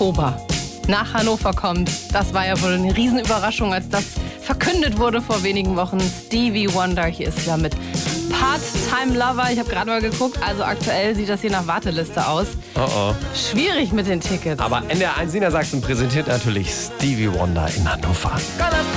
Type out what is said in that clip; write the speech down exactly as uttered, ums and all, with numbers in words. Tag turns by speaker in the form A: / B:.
A: Oktober nach Hannover kommt. Das war ja wohl eine Riesenüberraschung, als das verkündet wurde vor wenigen Wochen. Stevie Wonder, hier ist ja mit Part-Time Lover. Ich habe gerade mal geguckt, also aktuell sieht das hier nach Warteliste aus.
B: Oh oh.
A: Schwierig mit den Tickets.
B: Aber N D R eins Niedersachsen präsentiert natürlich Stevie Wonder in Hannover.